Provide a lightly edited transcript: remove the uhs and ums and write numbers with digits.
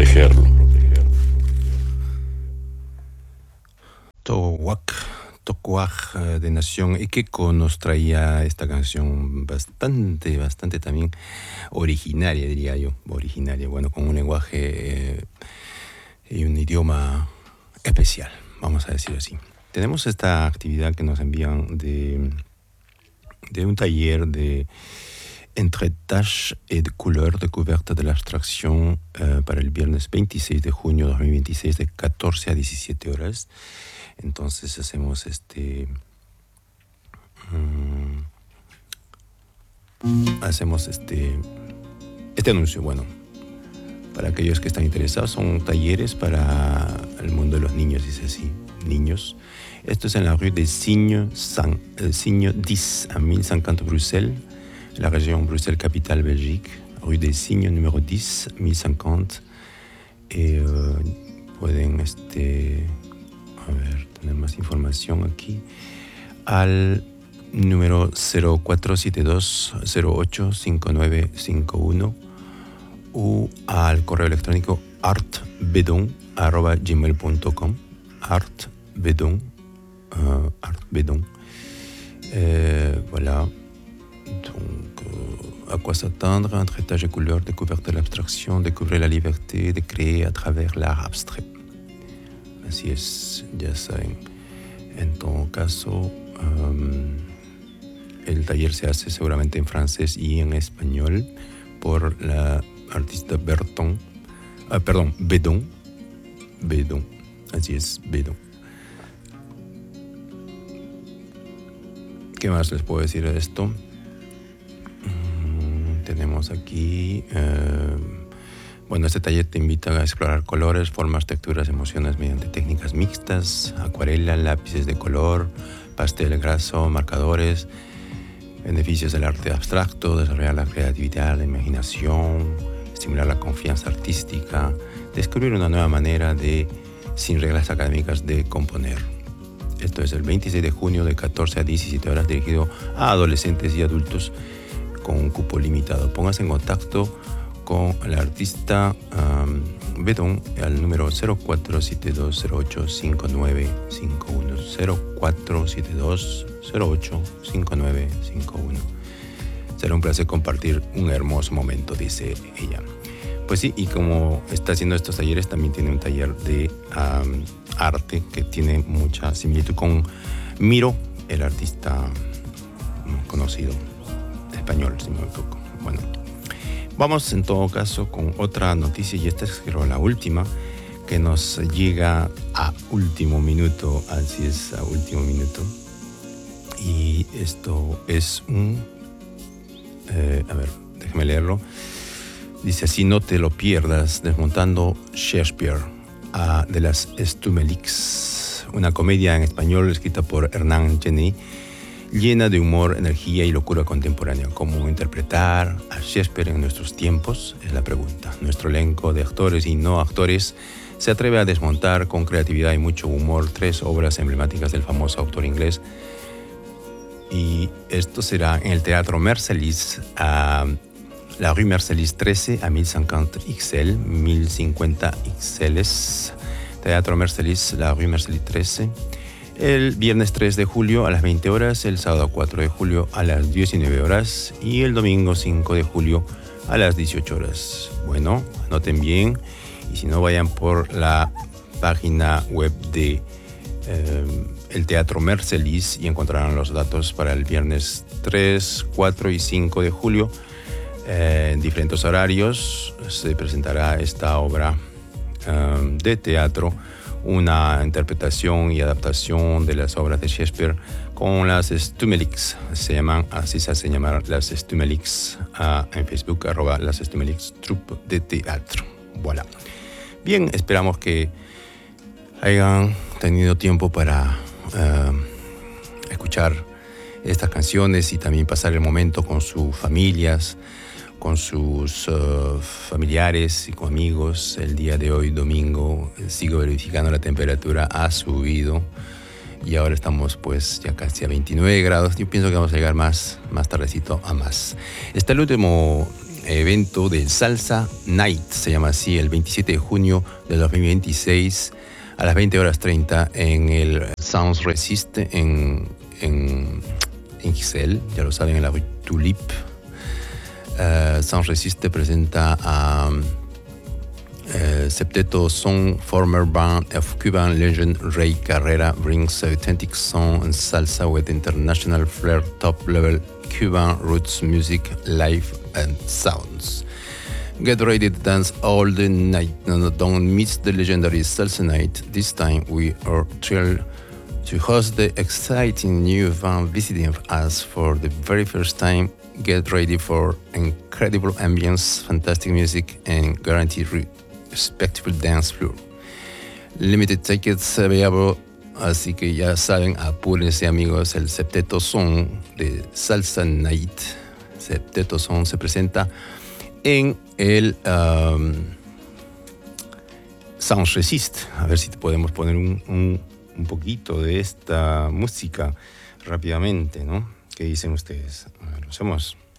protegerlo. Tocuaj de Nación Ekeko nos traía esta canción bastante también originaria, diría yo, bueno, con un lenguaje y un idioma especial, vamos a decir así. Tenemos esta actividad que nos envían de un taller de entre tâches et de couleurs, découverte de la abstracción para el viernes 26 de junio de 2026 de 14 a 17 horas. Entonces hacemos este anuncio. Bueno, para aquellos que están interesados, son talleres para el mundo de los niños, dice así, niños. Esto es en la rue des Signes 10 a 1050 Bruxelles, la región Bruxelles Capitale Belgique, rue des Signes número 10, 1050. Pueden a ver, tener más información aquí al número 0472085951 o al correo electrónico artbedon@gmail.com. artbedon. Voilà. Donc, à quoi s'attendre? Un traitage de couleurs, découverte de l'abstraction, découvrir la liberté de créer à travers l'art abstrait. Así es, ya saben. En todo caso, el taller se hace seguramente en francés y en español por la artista Bedon. Así es, Bedon. ¿Qué más les puedo decir de esto? Tenemos aquí... Bueno, este taller te invita a explorar colores, formas, texturas, emociones mediante técnicas mixtas, acuarela, lápices de color, pastel graso, marcadores, beneficios del arte abstracto, desarrollar la creatividad, la imaginación, estimular la confianza artística, descubrir una nueva manera sin reglas académicas, de componer. Esto es el 26 de junio de 14 a 17 horas, dirigido a adolescentes y adultos con un cupo limitado. Póngase en contacto con el artista Bedon al número 0472085951. 0472085951. Será un placer compartir un hermoso momento, dice ella. Pues sí, y como está haciendo estos talleres, también tiene un taller de arte que tiene mucha similitud con Miro, el artista conocido español, si no me equivoco. Bueno, vamos en todo caso con otra noticia, y esta es creo la última que nos llega a último minuto, así es, a último minuto. Y esto es a ver, déjame leerlo. Dice así: no te lo pierdas, desmontando Shakespeare de las Stumelix, una comedia en español escrita por Hernán Genet, llena de humor, energía y locura contemporánea. ¿Cómo interpretar a Shakespeare en nuestros tiempos? Es la pregunta. Nuestro elenco de actores y no actores se atreve a desmontar con creatividad y mucho humor 3 obras emblemáticas del famoso autor inglés. Y esto será en el Teatro Mercelis, a la rue Mercelis 13 a 1050 XL, 1050 XLs. Teatro Mercelis, la rue Mercelis 13. El viernes 3 de julio a las 20 horas, el sábado 4 de julio a las 19 horas y el domingo 5 de julio a las 18 horas. Bueno, anoten bien, y si no, vayan por la página web de el Teatro Mercelis y encontrarán los datos para el viernes 3, 4 y 5 de julio. En diferentes horarios se presentará esta obra de teatro, una interpretación y adaptación de las obras de Shakespeare con las Stumelix. Así se hacen llamar las Stumelix en Facebook, @las Stumelix Troupe de Teatro. Voilà. Bien, esperamos que hayan tenido tiempo para escuchar estas canciones y también pasar el momento con sus familias, con sus familiares y con amigos. El día de hoy, domingo, sigo verificando, la temperatura ha subido y ahora estamos pues ya casi a 29 grados. Yo pienso que vamos a llegar más tardecito a más. Está el último evento del Salsa Night, se llama así, el 27 de junio de 2026 a las 20:30 en el Sounds Resiste en Ixelles, ya lo saben, en la rue Tulipe. Sounds Resiste presenta a Septeto Son, former band of Cuban legend Ray Carrera, brings authentic sound and salsa with international flair, top-level Cuban roots music, live and sounds. Get ready to dance all the night. No, don't miss the legendary Salsa Night. This time we are thrilled to host the exciting new event visiting us for the very first time. Get ready for incredible ambience, fantastic music, and guaranteed respectful dance floor. Limited tickets available, así que ya saben, apúrense amigos, el Septeto Son de Salsa Night. Septeto Son se presenta en el Sounds Resist. A ver si podemos poner un poquito de esta música rápidamente, ¿no? ¿Qué dicen ustedes? A ver, lo hacemos.